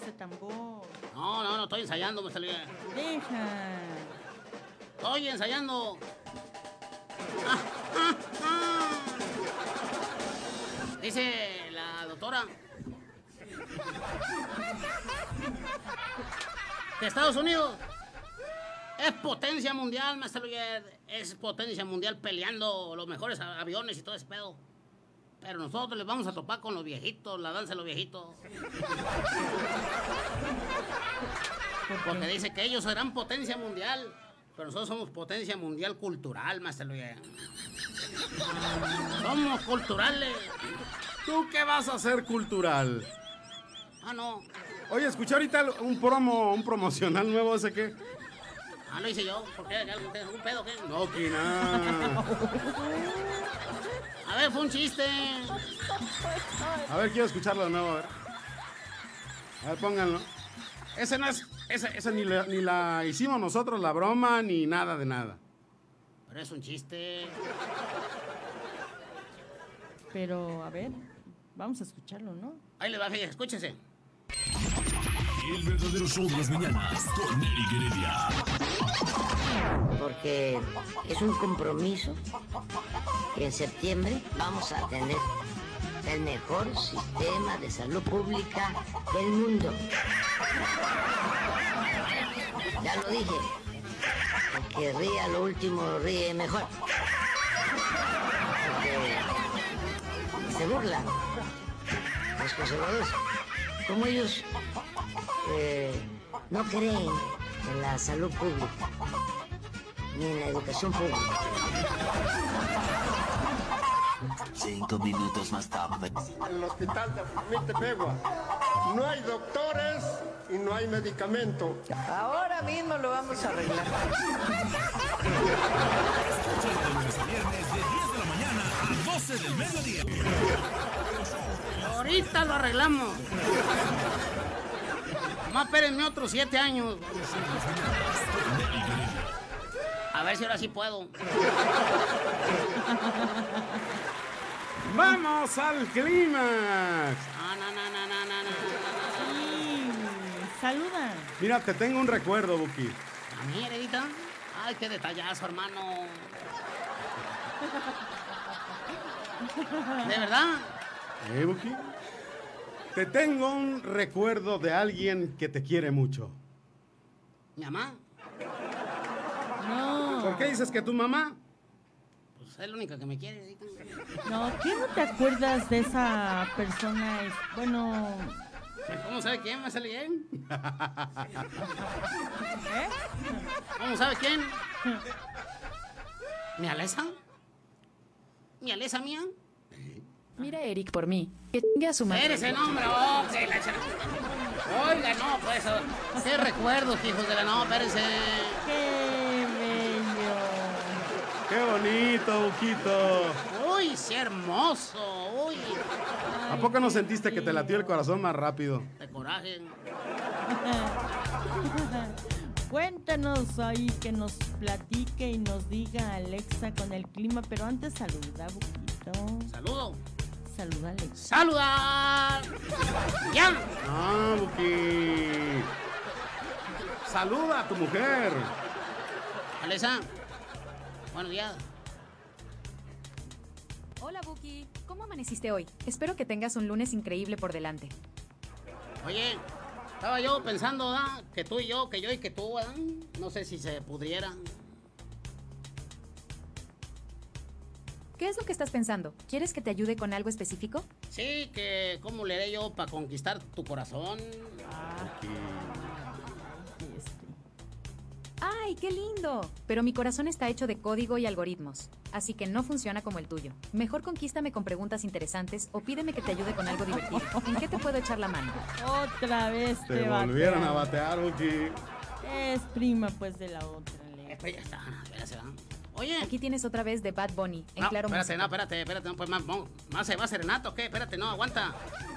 ese tambor. No, estoy ensayando, Mr. Luis. Deja. Estoy ensayando. Dice la doctora que Estados Unidos es potencia mundial, Master Luis. Es potencia mundial peleando los mejores aviones y todo ese pedo. Pero nosotros les vamos a topar con los viejitos, la danza de los viejitos. Porque dice que ellos serán potencia mundial, pero nosotros somos potencia mundial cultural, Master Luis. Somos culturales. ¿Tú qué vas a hacer cultural? No. Oye, escuché ahorita un promocional nuevo, ¿ese qué? Lo hice yo. ¿Por qué? ¿Un pedo qué? No, que nada. A ver, fue un chiste. A ver, quiero escucharlo de nuevo, a ver, pónganlo. Ese no es... Esa ni la hicimos nosotros, la broma, ni nada de nada. Pero es un chiste. Pero, a ver, vamos a escucharlo, ¿no? Ahí le va, fíjate, escúchese. El verdadero show de las mañanas con Eric Heredia. Porque es un compromiso que en septiembre vamos a tener el mejor sistema de salud pública del mundo. Ya lo dije, el que ría lo último ríe mejor. Porque se burlan los conservadores. Como ellos no creen en la salud pública ni en la educación pública. 5 minutos más tarde. En el hospital de Mitepegua no hay doctores y no hay medicamento. Ahora mismo lo vamos a arreglar. Escucha de lunes a viernes de 10 de la mañana a 12 del mediodía. Ahorita lo arreglamos. Más espérenme otros 7 años. A ver si ahora sí puedo. ¡Vamos al clímax! Sí, saluda. Mira, te tengo un recuerdo, Buki. ¿A mí, Heredita? Ay, qué detallazo, hermano. ¿De verdad? Buki? Te tengo un recuerdo de alguien que te quiere mucho. ¿Mi mamá? No. ¿Por qué dices que tu mamá? Pues es la única que me quiere, Heredita. No, ¿qué no te acuerdas de esa persona? Bueno... ¿Cómo sabe quién? ¿Me sale bien? ¿Eh? ¿Cómo sabe quién? ¿Mi Alesa? ¿Mi Alesa mía? Mira, Eric, por mí. Que chingue a su madre. ¡Eres el nombre! ¡Oh, sí, Oiga, no, pues... ¡Qué recuerdos, hijos de la... No, espérense! ¡Qué bello! ¡Qué bonito, Buquito! ¡Uy, sí, hermoso! ¡Uy! ¿A poco no sentiste que te latió el corazón más rápido? De coraje. Cuéntanos ahí, que nos platique y nos diga Alexa con el clima, pero antes saluda, Buquito. ¡Saludo! Saluda, Alexa. ¡Saluda! ¡Ya! ¡Ah, Buki! ¡Saluda a tu mujer! Alexa, buenos días. Hola, Buki. ¿Cómo amaneciste hoy? Espero que tengas un lunes increíble por delante. Oye, estaba yo pensando, ¿verdad? Que tú y yo, que yo y que tú, ¿verdad? No sé si se pudiera. ¿Qué es lo que estás pensando? ¿Quieres que te ayude con algo específico? Sí, que cómo le haré yo para conquistar tu corazón. ¡Ay, qué lindo! Pero mi corazón está hecho de código y algoritmos, así que no funciona como el tuyo. Mejor conquístame con preguntas interesantes o pídeme que te ayude con algo divertido. ¿En qué te puedo echar la mano? Otra vez te volvieron a batear, Buki. Es prima, pues, de la otra. Pues ya está, espérate, ¿verdad? Oye. Aquí tienes otra vez de Bad Bunny, en No, Claro espérate, Música. no, espérate, no, pues más se va serenato, ¿qué? Espérate, no, aguanta.